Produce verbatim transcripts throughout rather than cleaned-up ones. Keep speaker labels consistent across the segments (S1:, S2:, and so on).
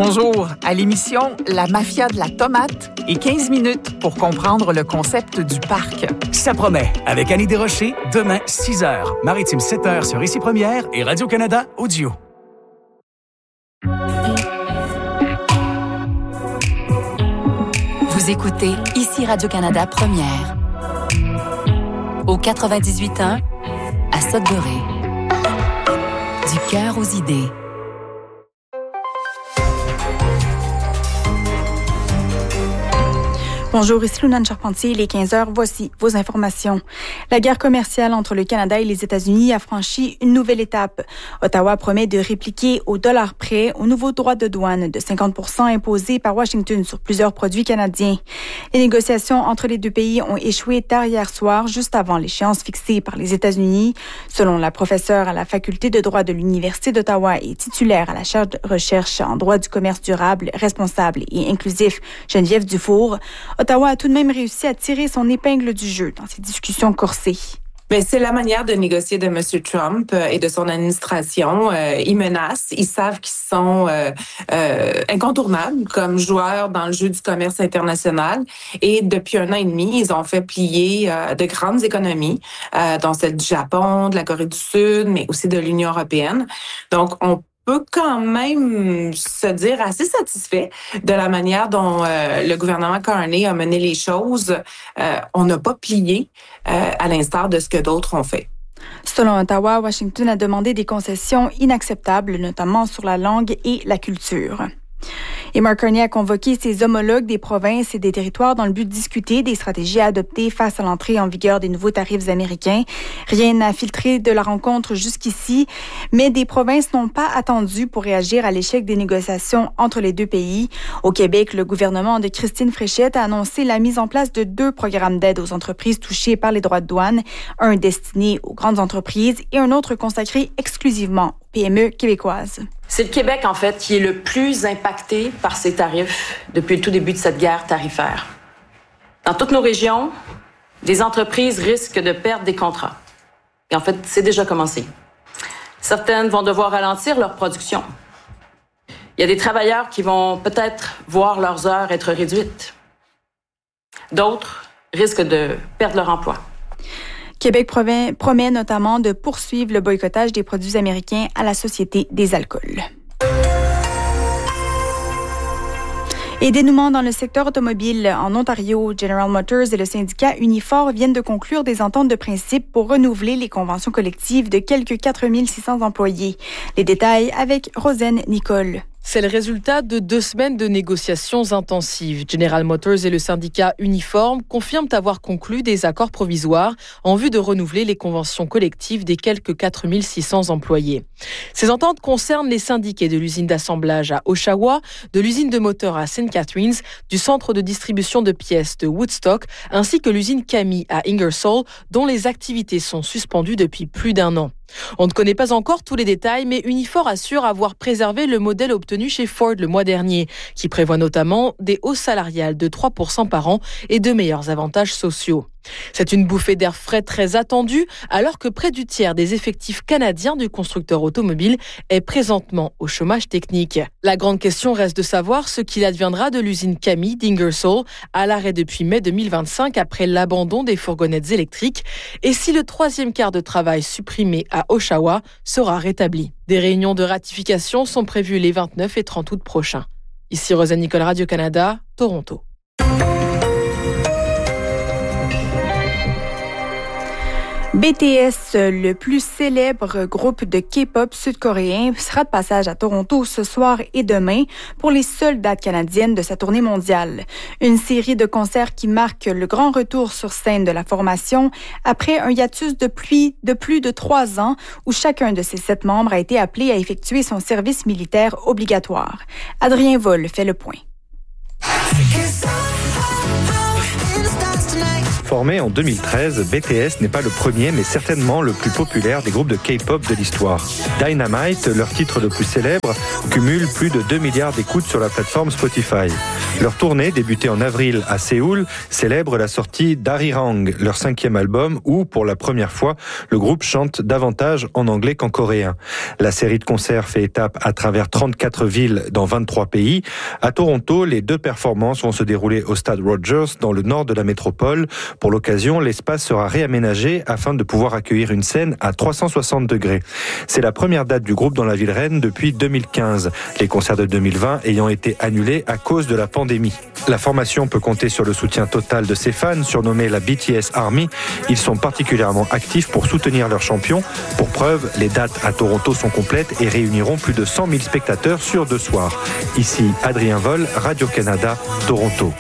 S1: Bonjour, à l'émission La Mafia de la tomate et quinze minutes pour comprendre le concept du parc.
S2: Ça promet, avec Annie Desrochers, demain six heures, Maritime sept heures sur Ici Première et Radio-Canada Audio.
S3: Vous écoutez Ici Radio-Canada Première. Au quatre-vingt-dix-huit ans, à Sudbury. Du cœur aux idées.
S4: Bonjour, ici Lunane Charpentier, il est quinze heures, voici vos informations. La guerre commerciale entre le Canada et les États-Unis a franchi une nouvelle étape. Ottawa promet de répliquer au dollar près au nouveau droit de douane de cinquante pour cent imposé par Washington sur plusieurs produits canadiens. Les négociations entre les deux pays ont échoué tard hier soir, juste avant l'échéance fixée par les États-Unis. Selon la professeure à la faculté de droit de l'Université d'Ottawa et titulaire à la chaire de recherche en droit du commerce durable, responsable et inclusif, Geneviève Dufour, Ottawa a tout de même réussi à tirer son épingle du jeu dans ces discussions corsées.
S5: Mais c'est la manière de négocier de M. Trump et de son administration. Euh, ils menacent, ils savent qu'ils sont euh, euh, incontournables comme joueurs dans le jeu du commerce international. Et depuis un an et demi, ils ont fait plier euh, de grandes économies, euh, dont celle du Japon, de la Corée du Sud, mais aussi de l'Union européenne. Donc, on peut quand même se dire assez satisfait de la manière dont euh, le gouvernement Carney a mené les choses. Euh, on n'a pas plié euh, à l'instar de ce que d'autres ont fait.
S4: Selon Ottawa, Washington a demandé des concessions inacceptables, notamment sur la langue et la culture. Et Mark Carney a convoqué ses homologues des provinces et des territoires dans le but de discuter des stratégies à adopter face à l'entrée en vigueur des nouveaux tarifs américains. Rien n'a filtré de la rencontre jusqu'ici, mais des provinces n'ont pas attendu pour réagir à l'échec des négociations entre les deux pays. Au Québec, le gouvernement de Christine Fréchette a annoncé la mise en place de deux programmes d'aide aux entreprises touchées par les droits de douane, un destiné aux grandes entreprises et un autre consacré exclusivement aux P M E québécoises.
S6: C'est le Québec, en fait, qui est le plus impacté par ces tarifs depuis le tout début de cette guerre tarifaire. Dans toutes nos régions, des entreprises risquent de perdre des contrats. Et en fait, c'est déjà commencé. Certaines vont devoir ralentir leur production. Il y a des travailleurs qui vont peut-être voir leurs heures être réduites. D'autres risquent de perdre leur emploi.
S4: Québec promet, promet notamment de poursuivre le boycottage des produits américains à la Société des alcools. Et dénouement dans le secteur automobile en Ontario, General Motors et le syndicat Unifor viennent de conclure des ententes de principe pour renouveler les conventions collectives de quelques quatre mille six cents employés. Les détails avec Rosen Nicole.
S7: C'est le résultat de deux semaines de négociations intensives. General Motors et le syndicat Uniforme confirment avoir conclu des accords provisoires en vue de renouveler les conventions collectives des quelques quatre mille six cents employés. Ces ententes concernent les syndiqués de l'usine d'assemblage à Oshawa, de l'usine de moteurs à Saint Catharines, du centre de distribution de pièces de Woodstock, ainsi que l'usine Cami à Ingersoll, dont les activités sont suspendues depuis plus d'un an. On ne connaît pas encore tous les détails, mais Unifor assure avoir préservé le modèle obtenu chez Ford le mois dernier, qui prévoit notamment des hausses salariales de trois pour cent par an et de meilleurs avantages sociaux. C'est une bouffée d'air frais très attendue, alors que près du tiers des effectifs canadiens du constructeur automobile est présentement au chômage technique. La grande question reste de savoir ce qu'il adviendra de l'usine Cami d'Ingersoll, à l'arrêt depuis mai deux mille vingt-cinq après l'abandon des fourgonnettes électriques, et si le troisième quart de travail supprimé à Oshawa sera rétabli. Des réunions de ratification sont prévues les vingt-neuf et trente août prochains. Ici Rosa Nicole, Radio-Canada, Toronto.
S4: B T S, le plus célèbre groupe de K-pop sud-coréen, sera de passage à Toronto ce soir et demain pour les seules dates canadiennes de sa tournée mondiale. Une série de concerts qui marque le grand retour sur scène de la formation après un hiatus de plus de, plus de trois ans où chacun de ses sept membres a été appelé à effectuer son service militaire obligatoire. Adrien Voll fait le point.
S8: Formé en deux mille treize, B T S n'est pas le premier, mais certainement le plus populaire des groupes de K-pop de l'histoire. Dynamite, leur titre le plus célèbre, cumule plus de deux milliards d'écoutes sur la plateforme Spotify. Leur tournée, débutée en avril à Séoul, célèbre la sortie d'Arirang, leur cinquième album, où, pour la première fois, le groupe chante davantage en anglais qu'en coréen. La série de concerts fait étape à travers trente-quatre villes dans vingt-trois pays. À Toronto, les deux performances vont se dérouler au stade Rogers, dans le nord de la métropole. Pour l'occasion, l'espace sera réaménagé afin de pouvoir accueillir une scène à trois cent soixante degrés. C'est la première date du groupe dans la ville reine depuis deux mille quinze, les concerts de deux mille vingt ayant été annulés à cause de la pandémie. La formation peut compter sur le soutien total de ses fans, surnommés la B T S Army. Ils sont particulièrement actifs pour soutenir leurs champions. Pour preuve, les dates à Toronto sont complètes et réuniront plus de cent mille spectateurs sur deux soirs. Ici, Adrien Vol, Radio-Canada, Toronto.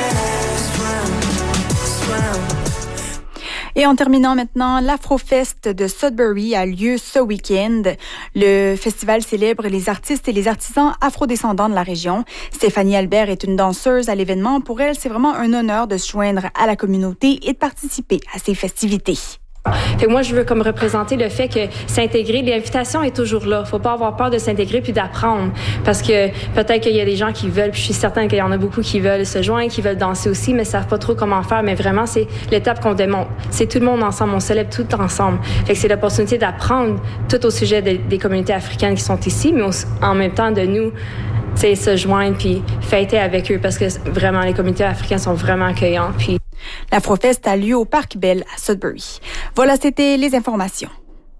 S4: Et en terminant maintenant, l'Afrofest de Sudbury a lieu ce week-end. Le festival célèbre les artistes et les artisans afrodescendants de la région. Stéphanie Albert est une danseuse à l'événement. Pour elle, c'est vraiment un honneur de se joindre à la communauté et de participer à ces festivités.
S9: Fait que moi, je veux comme représenter le fait que s'intégrer, l'invitation est toujours là. Faut pas avoir peur de s'intégrer puis d'apprendre. Parce que peut-être qu'il y a des gens qui veulent, puis je suis certaine qu'il y en a beaucoup qui veulent se joindre, qui veulent danser aussi, mais savent pas trop comment faire. Mais vraiment, c'est l'étape qu'on démontre. C'est tout le monde ensemble, on célèbre tout ensemble. Fait que c'est l'opportunité d'apprendre tout au sujet de, des communautés africaines qui sont ici, mais aussi, en même temps de nous, tu sais, se joindre puis fêter avec eux. Parce que vraiment, les communautés africaines sont vraiment accueillantes. Puis
S4: L'Afrofest a lieu au Parc Bell à Sudbury. Voilà, c'était les informations.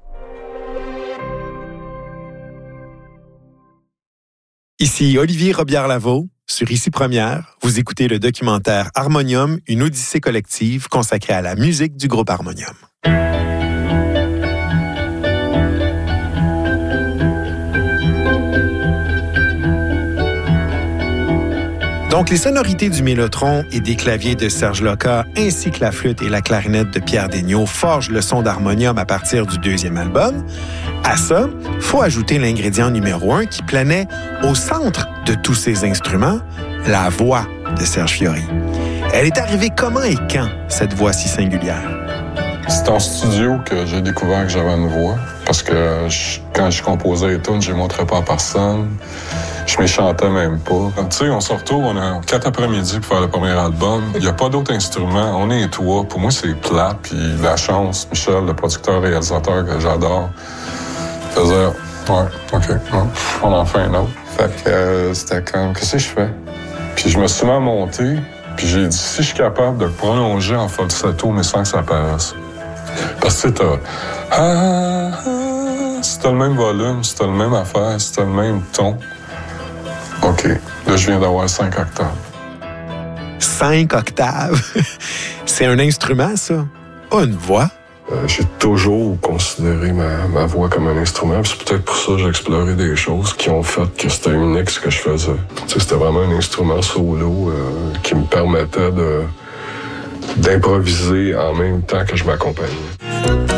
S10: Ici Olivier Robillard-Lavaux. Sur Ici Première, vous écoutez le documentaire Harmonium, une odyssée collective consacrée à la musique du groupe Harmonium. Donc, les sonorités du mélotron et des claviers de Serge Loca, ainsi que la flûte et la clarinette de Pierre Desniaux forgent le son d'Harmonium à partir du deuxième album. À ça, faut ajouter l'ingrédient numéro un qui planait au centre de tous ces instruments, la voix de Serge Fiori. Elle est arrivée comment et quand, cette voix si singulière?
S11: C'est en studio que j'ai découvert que j'avais une voix. Parce que je, quand je composais les tunes, je les montrais pas à personne. Je m'y chantais même pas. Tu sais, on se retrouve, on a quatre après-midi pour faire le premier album. Il n'y a pas d'autres instruments. On est trois. Pour moi, c'est plat. Puis la chance, Michel, le producteur-réalisateur que j'adore, faisait « Ouais, OK, ouais, on en fait un autre. » Fait que euh, c'était comme « Qu'est-ce que je fais? » Puis je me suis mis à monter. Puis j'ai dit « Si je suis capable de prolonger en falsetto, mais sans que ça paraisse. » Parce que tu sais, t'as... Ah, ah, si t'as le même volume, si t'as le même affaire, si t'as le même ton... OK, là, je viens d'avoir cinq octaves.
S10: Cinq octaves? C'est un instrument, ça? Pas une voix?
S11: Euh, j'ai toujours considéré ma, ma voix comme un instrument. Puis c'est peut-être pour ça que j'ai exploré des choses qui ont fait que c'était unique ce que je faisais. Tu sais, c'était vraiment un instrument solo euh, qui me permettait de, d'improviser en même temps que je m'accompagnais.